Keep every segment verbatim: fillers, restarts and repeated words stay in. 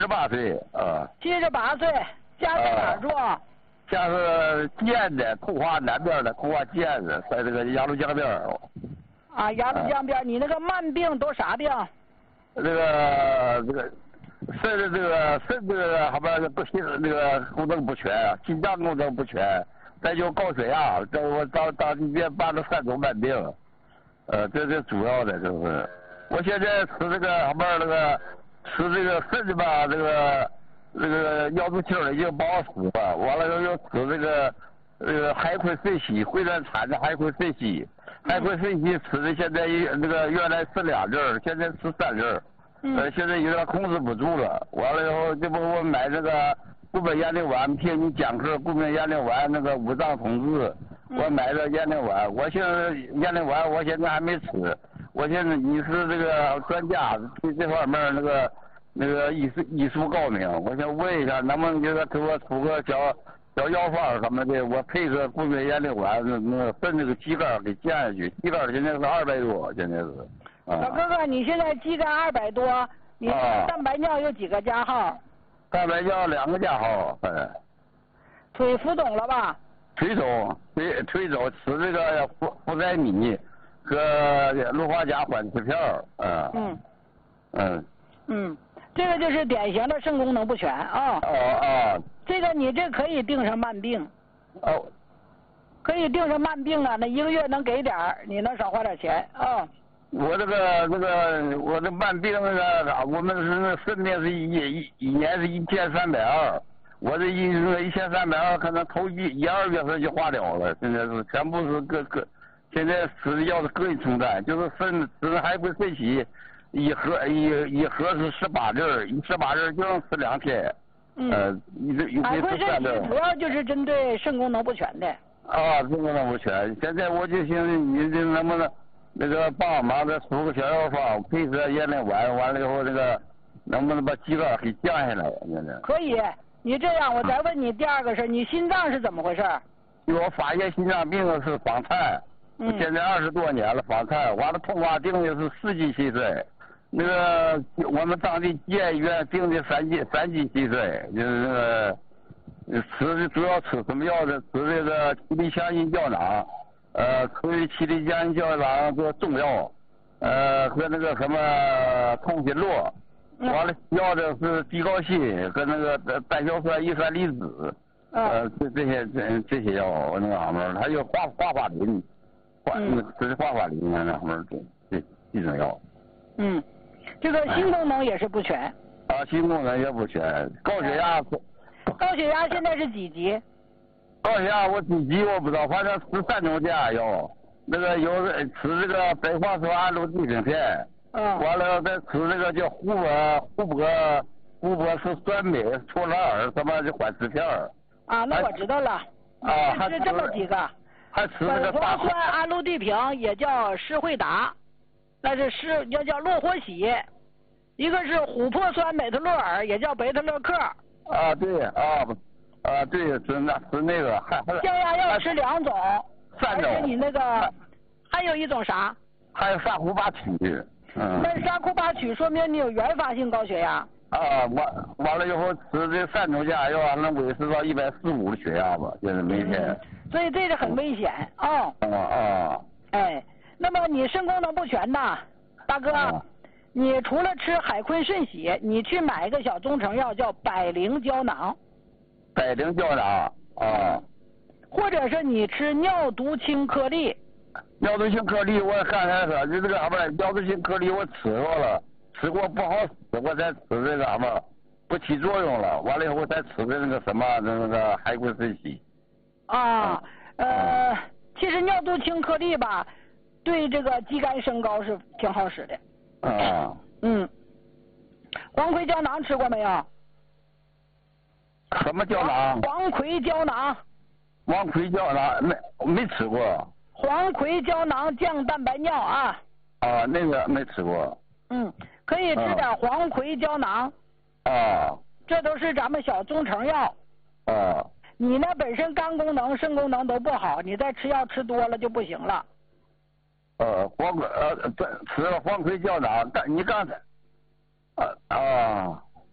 十八岁啊。 七十八岁，家在哪儿住？啊、 家是吉安的，通化南边的，通化吉安的，在这个鸭绿江边。 啊，鸭绿江边，啊、你那个慢病都啥病？ 这个这个肾的这个肾这个后边不行，那个功能不全，心脏功能不全，再就高血压，这我到到医院办了三种慢病，呃，这是主要的，就是。我现在吃这个后边那个吃这个肾的吧，这个这个尿毒氢已经把我死了，完了又又吃这个这个海葵肾烯，汇软产的海葵肾烯。海葵肾烯吃的现在那个原来吃两粒儿，现在吃三粒儿，呃，现在有点控制不住了。完了以后，这不我买那个固本燕灵丸，听你讲课，固本燕灵丸那个五脏通治，我买了燕灵丸。我现在燕灵丸我现在还没吃。我现在你是这个专家，对这方面那个那个医术医术高明，我想问一下，能不能给他给我出个小小药方什么的，我配合固本燕灵丸，那那分这个鸡肝给降下去，鸡肝现在是二百多，现在是。 啊、老哥哥，你现在鸡肝二百多，你蛋白尿有几个加号？啊、 蛋白尿两个加号，嗯。 腿浮肿了吧？ 腿肿，腿腿肿，吃这个福福仔米和氯化钾缓释片，嗯。嗯。嗯。 嗯，这个就是典型的肾功能不全啊。 哦哦。 这个你这可以定上慢病。 哦。 可以定上慢病啊，那一个月能给点儿，你能少花点钱啊。 我这个这个我这慢病那个，我们是那肾病是一一一年是一千三百二，我这一一千三百二可能头一一二月份就花掉了，现在是全部是各各，现在吃的药是各一冲淡，就是肾吃海葵肾烯，一盒一一盒是十八粒儿，一十八粒儿就能吃两天。嗯。呃，一一海葵肾烯主要就是针对肾功能不全的。 啊，肾功能不全，现在我就寻你这能不能那个帮我忙的出个小药方，配合燕灵丸，完了以后这个能不能把鸡肝给降下来？现在可以，你这样我再问你第二个事，你心脏是怎么回事？ 我发现心脏病是房颤，嗯，现在二十多年了房颤，完了通话定的是四级心衰，那个我们当地吉安医院定的三级三级心衰，就是那个。吃的主要吃什么药呢？吃这个七力香银胶囊，呃，吃七力香银胶囊这中药，呃，和那个什么通心络，完了要的是地高辛和那个单硝酸乙酸离子，呃，这这些这这些药那个什么，还有华华法林，华这是华法林那什么这这这种药。 嗯，这个心功能也是不全。 啊，心功能也不全，高血压。 高血压现在是几级？ 高血压我几级我不知道，反正吃三种降压药，那个有吃这个苯化酸氨氯地平片，嗯，完了再吃这个叫湖泊湖泊湖泊是酸镁唑拉尔什么的缓释片。 啊，那我知道了。啊，还吃这么几个。 还吃那个苯化酸氨氯地平也叫施惠达，那是施要叫洛活喜，一个是琥珀酸美特洛尔，也叫贝特勒克。 啊，对啊，啊对，是那是那个还还降压药吃两种， 三种。 而且你那个还有一种啥？ 还有沙库巴曲。嗯。 那沙库巴曲说明你有原发性高血压。 啊，完完了以后吃这三种降压药还能维持到一百四五的血压吧，就是每天。 嗯、所以这个很危险啊。 啊啊。 哎，那么你肾功能不全呐，大哥。啊你除了吃海葵肾烯，你去买一个小中成药叫百灵胶囊。 百灵胶囊啊。 或者是你吃尿毒氢颗粒。 尿毒氢颗粒我刚才说，就这个什么尿毒氢颗粒我吃过了，吃过不好使，我再吃这个什么不起作用了，完了以后我再吃的那个什么那个海葵肾烯。 啊，呃，其实尿毒氢颗粒吧，对这个肌酐升高是挺好使的。 啊， 嗯，黄葵胶囊吃过没有？ 什么胶囊？ 黄葵胶囊。 黄葵胶囊没没吃过。 黄葵胶囊降蛋白尿啊。 啊，那个没吃过。 嗯，可以吃点黄葵胶囊。 啊。 这都是咱们小中成药。 啊。 你呢本身肝功能、肾功能都不好，你再吃药吃多了就不行了。 呃，黄葵呃，对，吃了黄葵胶囊，但你刚才，啊啊，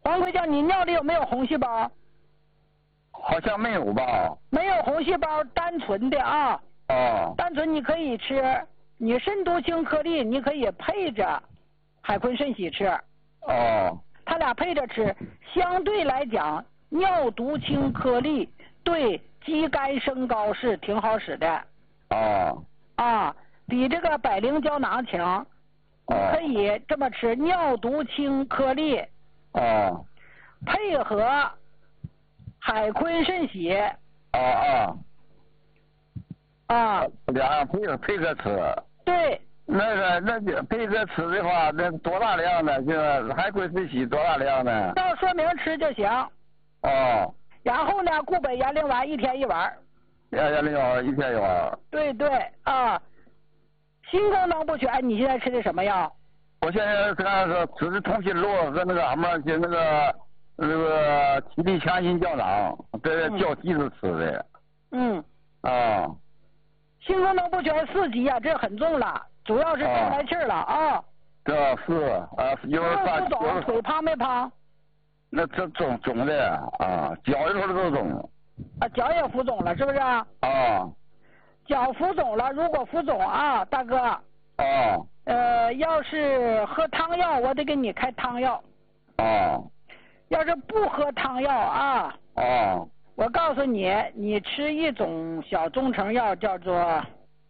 王奎江，你尿里有没有红细胞？ 好像没有吧？ 没有红细胞，单纯的啊。 哦。 单纯你可以吃，你肾毒氢颗粒你可以配着海坤肾喜吃。 哦。 他俩配着吃，相对来讲，尿毒氢颗粒对肌酐升高是挺好使的。 哦。 啊，比这个百灵胶囊强。你可以这么吃，尿毒氢颗粒。 哦。 配合海坤肾喜。 啊啊。 啊。 两样配合配合吃。 对。 那个那配合吃的话，那多大量呢？就是海坤肾喜多大量呢？ 照说明吃就行。 哦。 然后呢，固本延龄丸一天一丸。 延延龄丸一天一丸。 对对啊。心功能不全，你现在吃的什么药？ 我现在看是吃的通心露和那个什么，就那个那个体力强心胶囊，这是交替着吃的。 嗯。 啊。 心功能不全四级啊，这很重了，主要是不来气了啊。 这是啊，有点大。 不肿，腿胖没胖？ 那这肿肿的啊，脚有时候都肿。 啊，脚也浮肿了，是不是？啊。脚浮肿了，如果浮肿啊，大哥。 哦。 呃，要是喝汤药，我得给你开汤药。 哦。 要是不喝汤药啊。 哦。 我告诉你，你吃一种小中成药，叫做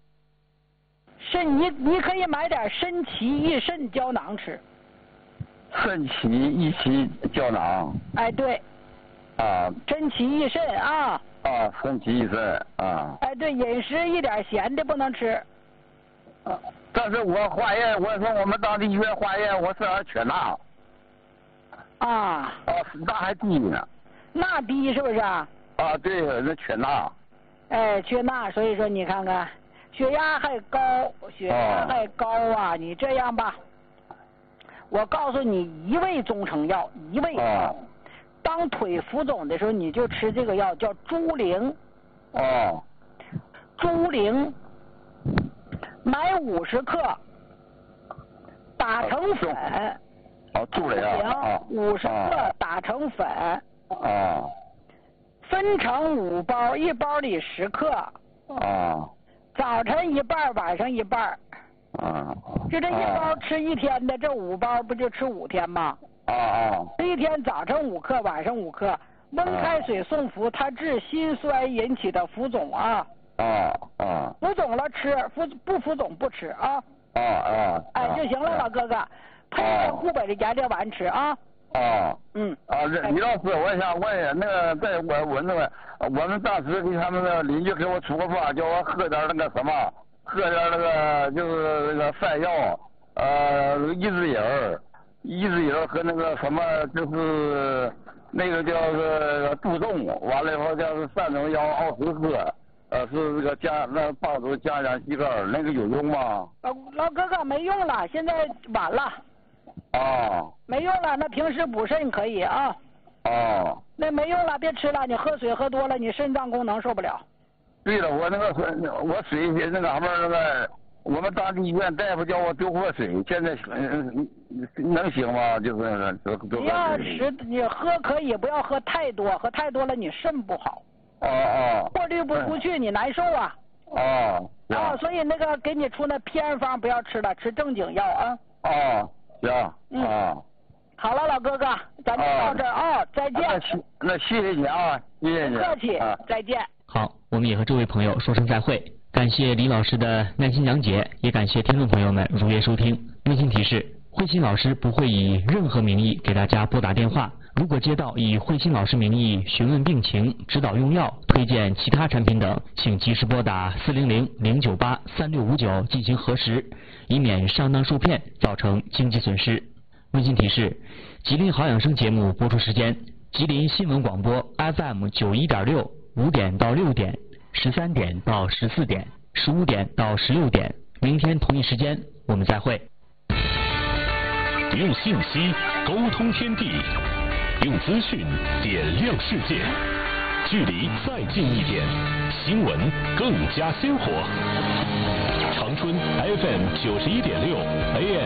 肾，你你可以买点参芪益肾胶囊吃。 肾芪益气胶囊。 哎，对。 啊。 参芪益肾啊。 啊，肾芪益肾啊。 哎，对，饮食一点咸的不能吃。 啊。但是我化验，我从我们当地医院化验，我身上缺钠。 啊。 哦，钠还低呢。 钠低是不是啊？ 啊，对，那缺钠。 哎，缺钠，所以说你看看，血压还高，血压还高啊！哦、你这样吧，我告诉你一味中成药，一味。 哦。 当腿浮肿的时候，你就吃这个药，叫猪苓。 哦。 猪苓。买五十克，打成粉。 哦，猪苓啊。 五十克打成粉。 啊。 分成五包，一包里十克。 啊。 早晨一半，晚上一半。 啊。 就这一包吃一天的，这五包不就吃五天吗？ 啊啊。 这一天早晨五克，晚上五克，温开水送服，它治心衰引起的浮肿啊。 啊啊。 浮肿了吃，浮不浮肿不吃啊。 啊啊。 哎，就行了，老哥哥，配合固本的延龄丸吃啊。 啊。 嗯。 啊，李老师，我想问一下，那个在我我那个，我们当时给他们的邻居给我出个方，叫我喝点那个什么，喝点那个就是那个饭药，呃，益智饮儿，益智饮儿和那个什么就是那个叫是杜仲，完了以后叫是三种药奥十克。呃，是这个加那帮助降压膝盖，那个有用吗？ 老老哥哥没用了，现在晚了。 哦。 没用了，那平时补肾可以啊。 哦。 那没用了，别吃了，你喝水喝多了，你肾脏功能受不了。 对了，我那个水，我水那个什么那个，我们当地医院大夫叫我多喝水，现在嗯能行吗？就是多多喝水。 要吃你喝可以，不要喝太多，喝太多了你肾不好。 哦哦。 过滤不出去，你难受啊。 哦。 啊，所以那个给你出那偏方不要吃了，吃正经药啊。 哦，行。 嗯。 啊。 好了，老哥哥，咱就到这儿啊，再见。 那谢那谢谢你啊，谢谢你。 不客气，再见。 好，我们也和这位朋友说声再会。感谢李老师的耐心讲解，也感谢听众朋友们如约收听。温馨提示：慧心老师不会以任何名义给大家拨打电话。如果接到以慧心老师名义询问病情、指导用药、推荐其他产品等，请及时拨打四零零零九八三六五九进行核实，以免上当受骗造成经济损失。温馨提示：吉林好养生节目播出时间：吉林新闻广播 F M 九一点六五点到六点，十三点到十四点，十五点到十六点。明天同一时间我们再会。 用信息沟通天地，用资讯点亮世界，距离再近一点，新闻更加鲜活。长春 F M 九十一点六 A M